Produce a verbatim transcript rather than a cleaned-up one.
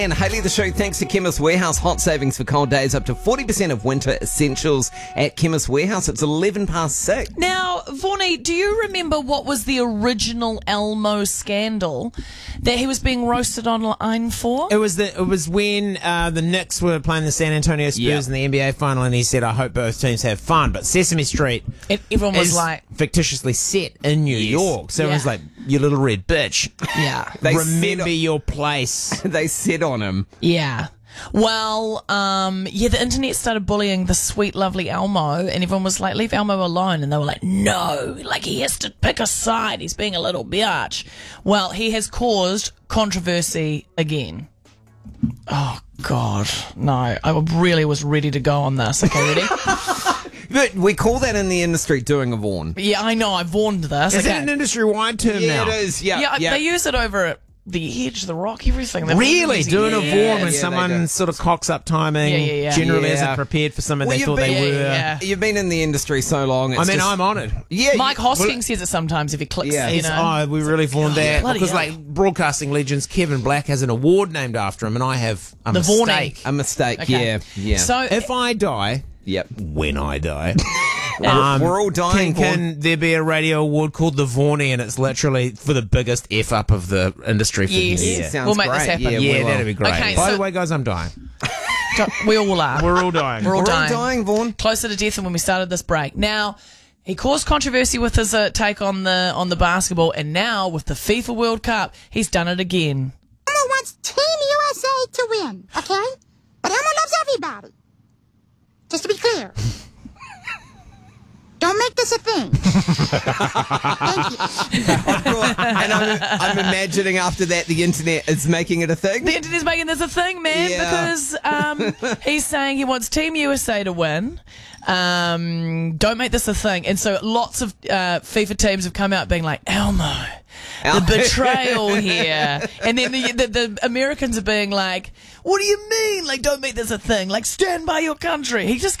And Hayley the Show, thanks to Chemist Warehouse. Hot savings for cold days, up to forty percent of winter essentials at Chemist Warehouse. It's eleven past six. Now, Vaughnie, do you remember what was the original Elmo scandal that he was being roasted online for? It was the it was when uh, the Knicks were playing the San Antonio Spurs Yep. in the N B A final, and he said, "I hope both teams have fun." But Sesame Street And everyone was is like, fictitiously set in New Yes. York, so it was Yeah. like, "You little red bitch, yeah. They remember said- your place." They sit on him. Yeah. Well, um, yeah, the internet started bullying the sweet, lovely Elmo, and everyone was like, leave Elmo alone. And they were like, no, like he has to pick a side. He's being a little biatch. Well, he has caused controversy again. Oh, God. No, I really was ready to go on this. Okay, ready? But we call that in the industry doing a Vaughan. Yeah, I know. I warned this. Is okay. that an industry-wide term Yeah, now? it is. Yeah, yeah, yeah. they use it over at the Edge, the Rock, everything. They're Really? using- Doing yeah, a yeah, Vaughan yeah. when yeah, they someone do. sort of cocks up timing, Yeah, yeah, yeah. generally Yeah. isn't prepared for something Well, they you've thought been- they yeah, were. yeah. You've been in the industry so long. It's I mean, just, I'm honoured. Yeah, Mike you- Hoskins says it sometimes if he clicks, Yeah. you It's, know. oh, we really vaughned that. bloody Because, hell. like, broadcasting legends, Kevin Black has an award named after him, and I have a The mistake. Vaughnie. a mistake. Okay. Yeah, yeah. So, If I die, yep. when I die, Um, we're all dying. Can, can there be a radio award called the Vaughnie, and it's literally for the biggest F up of the industry for Yes. years? Yeah, sounds We'll make great. this happen. Yeah, Yeah, we will. that'd be great. Okay, By so- the way, guys, I'm dying. we all are. We're all dying. We're all We're all dying. dying, Vaughan. Closer to death than when we started this break. Now, he caused controversy with his uh, take on the on the basketball, and now with the FIFA World Cup, he's done it again. Elmo wants Team U S A to win, okay? But Elmo loves everybody. Just to be clear. Don't make this a thing. Thank you. And I'm, I'm imagining after that the internet is making it a thing. The internet's making this a thing, man, Yeah. because um, he's saying he wants Team U S A to win. Um, don't make this a thing. And so lots of uh, FIFA teams have come out being like, Elmo, the betrayal here. And then the, the, the Americans are being like, what do you mean? Like, don't make this a thing. Like, stand by your country. He just